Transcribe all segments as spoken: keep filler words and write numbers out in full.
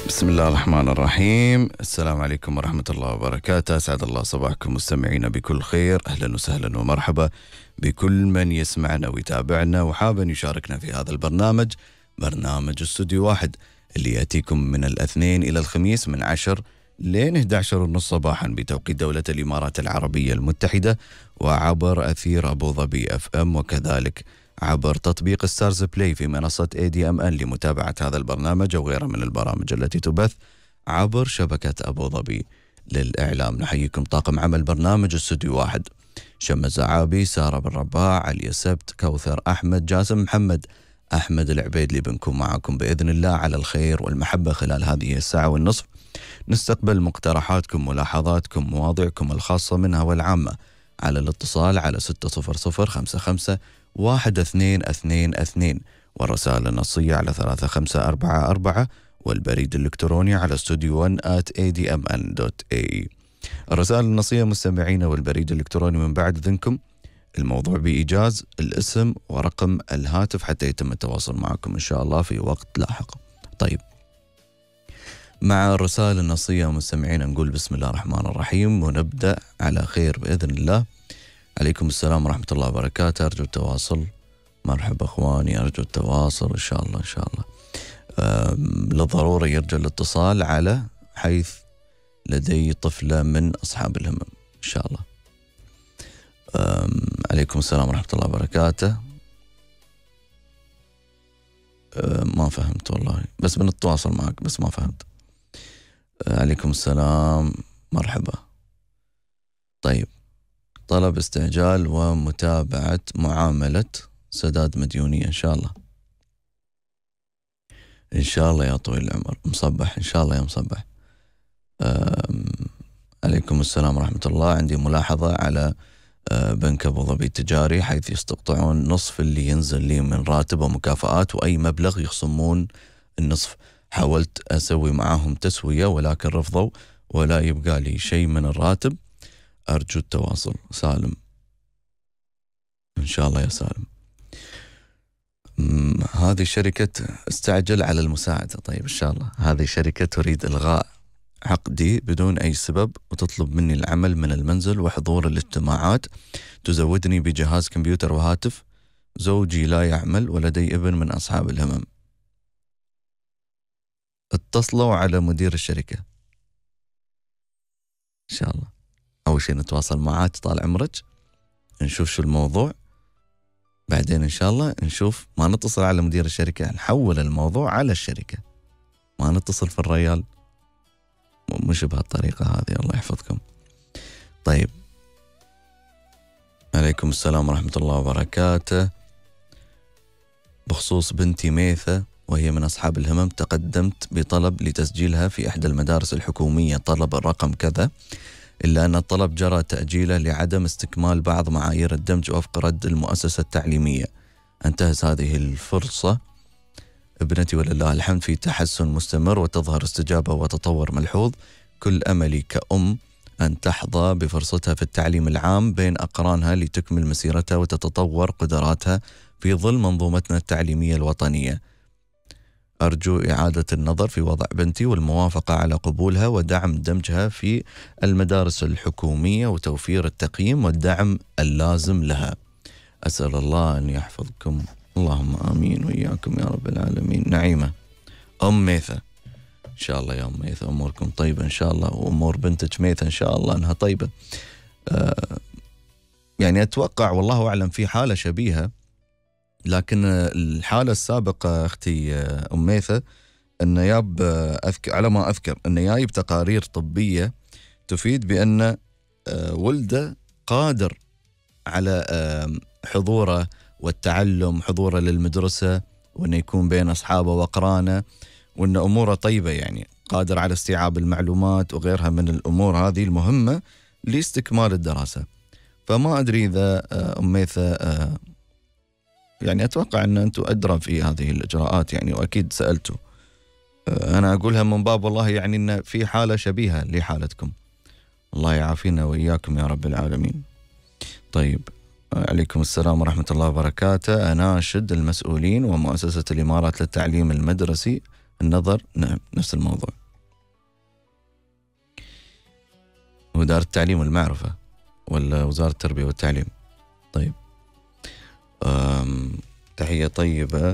بسم الله الرحمن الرحيم. السلام عليكم ورحمة الله وبركاته. أسعد الله صباحكم مستمعينا بكل خير. أهلا وسهلا ومرحبا بكل من يسمعنا ويتابعنا وحابا يشاركنا في هذا البرنامج، برنامج استوديو واحد، اللي يأتيكم من الاثنين إلى الخميس من عشر لين إحدى عشر ونص صباحا بتوقيت دولة الإمارات العربية المتحدة، وعبر أثير أبو ظبي أف أم، وكذلك عبر تطبيق ستارز بلاي في منصة اي دي ام ان لمتابعة هذا البرنامج أو غيره من البرامج التي تبث عبر شبكة أبو ظبي للإعلام. نحييكم طاقم عمل برنامج استوديو واحد: شمس زعابي، سارة بن رباع، علي سبت، كوثر أحمد، جاسم محمد، أحمد العبيد، اللي بنكون معكم بإذن الله على الخير والمحبة خلال هذه الساعة والنصف. نستقبل مقترحاتكم، ملاحظاتكم، مواضيعكم الخاصة منها والعامة على الاتصال على ستة صفر صفر خمسة خمسة واحد اثنين اثنين اثنين، والرسائل النصية على ثلاثة خمسة أربعة أربعة، والبريد الإلكتروني على استوديو واحد آت إيه دي إم إن دوت إيه إي. الرسائل النصية مستمعين والبريد الإلكتروني من بعد إذنكم، الموضوع بإيجاز، الاسم ورقم الهاتف حتى يتم التواصل معكم إن شاء الله في وقت لاحق. طيب، مع الرسائل النصية مستمعين نقول بسم الله الرحمن الرحيم ونبدأ على خير بإذن الله. عليكم السلام ورحمة الله وبركاته، أرجو التواصل. مرحبا أخواني، أرجو التواصل إن شاء الله إن شاء الله. للضرورة يرجى الاتصال على حيث لدي طفلة من أصحاب الهمم إن شاء الله. عليكم السلام ورحمة الله وبركاته. ما فهمت والله، بس بنتواصل معك، بس ما فهمت. عليكم السلام، مرحبا. طيب، طلب استعجال ومتابعة معاملة سداد مديونية إن شاء الله إن شاء الله يا طويل العمر. مصبح إن شاء الله يا مصبح. عليكم السلام ورحمة الله. عندي ملاحظة على بنك أبو ظبي التجاري، حيث يستقطعون نصف اللي ينزل لي من راتب ومكافآت، وأي مبلغ يخصمون النصف. حاولت أسوي معاهم تسوية ولكن رفضوا، ولا يبقى لي شيء من الراتب. أرجو التواصل. سالم إن شاء الله يا سالم. هذه شركة استعجل على المساعدة. طيب إن شاء الله هذه شركة تريد إلغاء عقدي بدون أي سبب، وتطلب مني العمل من المنزل وحضور الاجتماعات. تزودني بجهاز كمبيوتر وهاتف. زوجي لا يعمل ولدي ابن من أصحاب الهمم. اتصلوا على مدير الشركة إن شاء الله. أول شيء نتواصل معاه طال عمرك، نشوف شو الموضوع، بعدين إن شاء الله نشوف. ما نتصل على مدير الشركة، نحول الموضوع على الشركة، ما نتصل في الريال، مش بهالطريقة هذه. الله يحفظكم. طيب، عليكم السلام ورحمة الله وبركاته. بخصوص بنتي ميثة وهي من أصحاب الهمم، تقدمت بطلب لتسجيلها في إحدى المدارس الحكومية، طلب الرقم كذا، إلا أن الطلب جرى تأجيله لعدم استكمال بعض معايير الدمج وفق رد المؤسسة التعليمية. انتهز هذه الفرصة ابنتي ولله الحمد في تحسن مستمر، وتظهر استجابة وتطور ملحوظ. كل أملي كأم أن تحظى بفرصتها في التعليم العام بين أقرانها لتكمل مسيرتها وتتطور قدراتها في ظل منظومتنا التعليمية الوطنية. أرجو إعادة النظر في وضع بنتي والموافقة على قبولها ودعم دمجها في المدارس الحكومية وتوفير التقييم والدعم اللازم لها. أسأل الله أن يحفظكم. اللهم آمين وإياكم يا رب العالمين. نعيمة أم ميثة إن شاء الله. يا أم ميثة أموركم طيبة إن شاء الله، وأمور بنتك ميثة إن شاء الله أنها طيبة. آه يعني أتوقع والله أعلم في حالة شبيهة، لكن الحالة السابقة أختي أم ميثة أن ياب أذكر على ما أذكر أن جايب تقارير طبية تفيد بأن ولده قادر على حضوره والتعلم، حضوره للمدرسة، وأنه يكون بين أصحابه وأقرانه، وأن أموره طيبة، يعني قادر على استيعاب المعلومات وغيرها من الأمور هذه المهمة لاستكمال الدراسة. فما أدري إذا أم ميثة يعني أتوقع أن أنتم أدرى في هذه الإجراءات يعني، وأكيد سألتوا. أنا أقولها من باب والله يعني أن في حالة شبيهة لحالتكم. الله يعافينا وإياكم يا رب العالمين. طيب، عليكم السلام ورحمة الله وبركاته. أناشد المسؤولين ومؤسسة الإمارات للتعليم المدرسي النظر. نعم، نفس الموضوع. وزارة التعليم والمعرفة ولا وزارة التربية والتعليم؟ طيب تحية طيبة.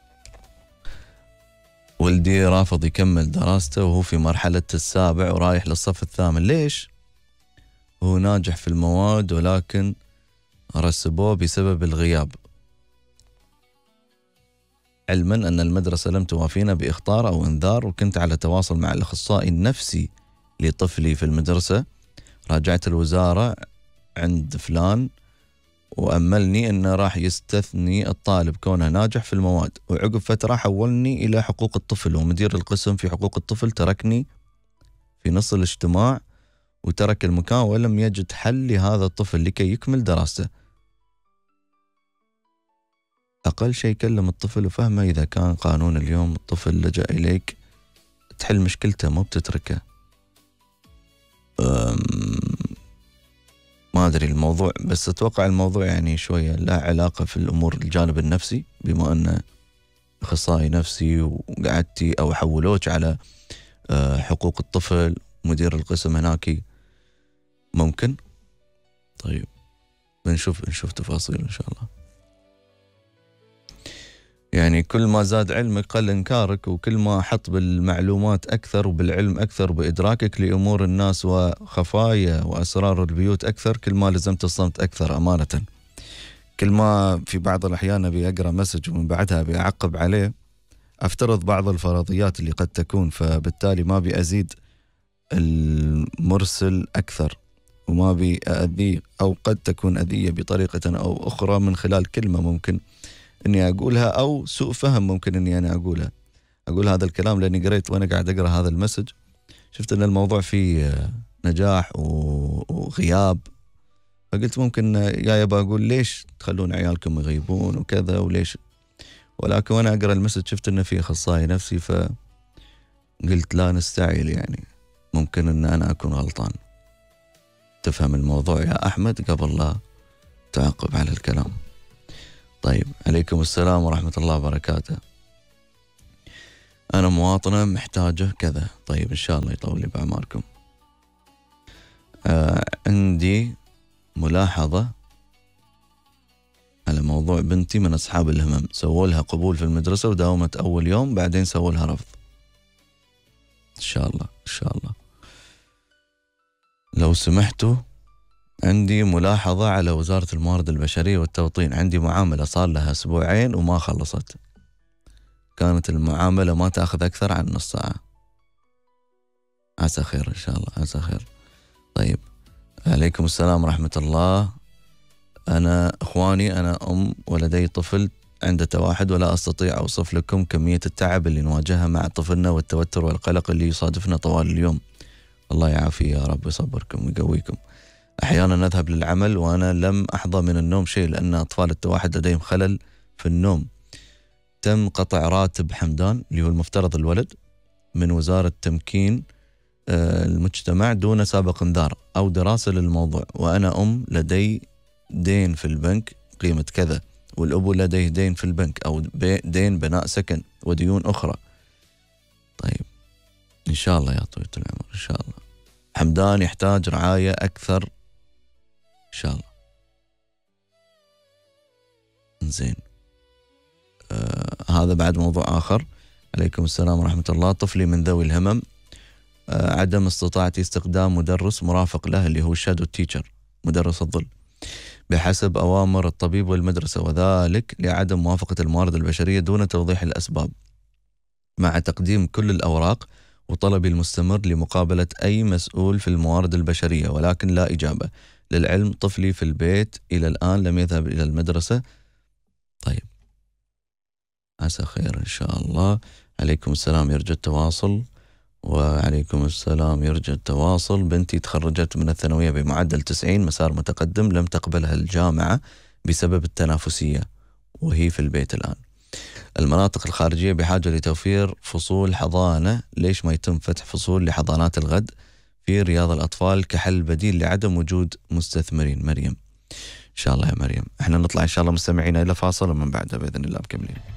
ولدي رافض يكمل دراسته وهو في مرحلة السابع ورايح للصف الثامن. ليش؟ هو ناجح في المواد ولكن رسبوه بسبب الغياب، علما أن المدرسة لم توافينا بإخطار أو إنذار، وكنت على تواصل مع الأخصائي النفسي لطفلي في المدرسة. راجعت الوزارة عند فلان وأملني أنه راح يستثني الطالب كونه ناجح في المواد، وعقب فترة حولني إلى حقوق الطفل، ومدير القسم في حقوق الطفل تركني في نص الاجتماع وترك المكان ولم يجد حل لهذا الطفل لكي يكمل دراسته. أقل شيء كلم الطفل وفهمه، إذا كان قانون اليوم الطفل لجأ إليك تحل مشكلته مو بتتركه. ما أدري الموضوع، بس أتوقع الموضوع يعني شوية لا علاقة في الأمور الجانب النفسي، بما أنه أخصائي نفسي وقعدتي أو حولوك على حقوق الطفل مدير القسم هناك ممكن. طيب بنشوف نشوف تفاصيل إن شاء الله. يعني كل ما زاد علمك قل إنكارك، وكل ما حط بالمعلومات أكثر وبالعلم أكثر وبإدراكك لأمور الناس وخفايا وأسرار البيوت أكثر، كل ما لزمت الصمت أكثر أمانة. كل ما في بعض الأحيان أبي أقرأ مسج ومن بعدها أبي أعقب عليه، أفترض بعض الفرضيات اللي قد تكون، فبالتالي ما بأزيد المرسل أكثر وما بأذيه، أو قد تكون أذية بطريقة أو أخرى من خلال كلمة ممكن اني اقولها او سوء فهم ممكن اني انا اقولها. اقول هذا الكلام لاني قريت وانا قاعد اقرا هذا المسج، شفت ان الموضوع فيه نجاح وغياب، فقلت ممكن يا يبا اقول ليش تخلون عيالكم يغيبون وكذا وليش، ولكن وانا اقرا المسج شفت انه فيه اخصائي نفسي، فقلت لا نستعجل، يعني ممكن ان انا اكون غلطان. تفهم الموضوع يا احمد قبل لا تعقب على الكلام. طيب عليكم السلام ورحمة الله وبركاته. أنا مواطنة محتاجة كذا. طيب إن شاء الله يطول لي بأعماركم. آه عندي ملاحظة على موضوع بنتي من أصحاب الهمم، سووا لها قبول في المدرسة وداومت أول يوم، بعدين سووا لها رفض. إن شاء الله إن شاء الله لو سمحتوا عندي ملاحظة على وزارة الموارد البشرية والتوطين. عندي معاملة صار لها أسبوعين وما خلصت، كانت المعاملة ما تأخذ أكثر عن نص ساعة. عسى خير إن شاء الله عسى خير. طيب عليكم السلام ورحمة الله. أنا إخواني أنا أم ولدي طفل عنده توحد، ولا أستطيع أوصف لكم كمية التعب اللي نواجهها مع طفلنا والتوتر والقلق اللي يصادفنا طوال اليوم. الله يعافيه يا رب ويصبركم ويقويكم. أحيانا نذهب للعمل وأنا لم أحظى من النوم شيء، لأن أطفال التوحد لديهم خلل في النوم. تم قطع راتب حمدان اللي هو المفترض الولد من وزارة تمكين المجتمع دون سابق انذار أو دراسة للموضوع، وأنا أم لدي دين في البنك قيمة كذا، والأبو لديه دين في البنك أو دين بناء سكن وديون أخرى. طيب إن شاء الله يا طويلة العمر إن شاء الله. حمدان يحتاج رعاية أكثر إن شاء الله. زين آه هذا بعد موضوع آخر. عليكم السلام ورحمة الله. طفلي من ذوي الهمم، آه عدم استطاعتي استخدام مدرس مرافق له اللي هو الشادو تيتشر، مدرس الظل، بحسب أوامر الطبيب والمدرسة، وذلك لعدم موافقة الموارد البشرية دون توضيح الأسباب، مع تقديم كل الأوراق وطلبي المستمر لمقابلة أي مسؤول في الموارد البشرية، ولكن لا إجابة. للعلم طفلي في البيت إلى الآن لم يذهب إلى المدرسة. طيب عسى خير إن شاء الله. عليكم السلام يرجى التواصل. وعليكم السلام يرجى التواصل. بنتي تخرجت من الثانوية بمعدل تسعين، مسار متقدم، لم تقبلها الجامعة بسبب التنافسية وهي في البيت الآن. المناطق الخارجية بحاجة لتوفير فصول حضانة، ليش ما يتم فتح فصول لحضانات الغد في رياض الأطفال كحل بديل لعدم وجود مستثمرين؟ مريم إن شاء الله يا مريم. احنا نطلع إن شاء الله مستمعين إلى فاصل ومن بعدها بإذن الله مكملين.